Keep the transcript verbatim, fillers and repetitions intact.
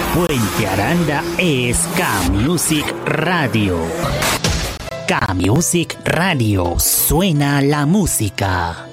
Puente Aranda es K-Music Radio. K-Music Radio, suena la música.